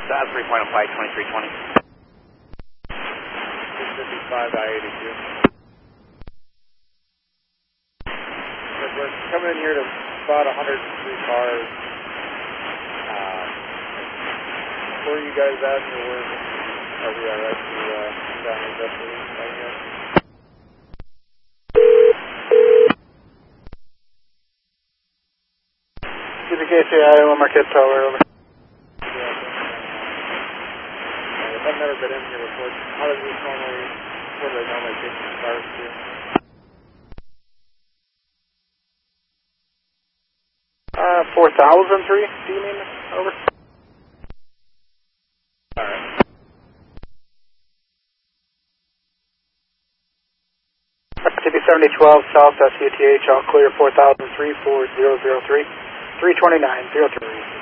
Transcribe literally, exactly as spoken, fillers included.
uh, three point oh five, twenty-three twenty. six fifty-five I eighty-two. We're coming in here to about one hundred three cars. Uh, where are you guys at in your work? Are we alright to uh, down the rest of the right here? G B K C I, one Marquette Tower, over. I've never been in here before. How does this normally, where do they normally take these cars to? Uh, four thousand three, do you mean? Over. Alright. T B seventy twelve South S U T H, all clear four thousand three, four zero zero three, three twenty-nine, zero three.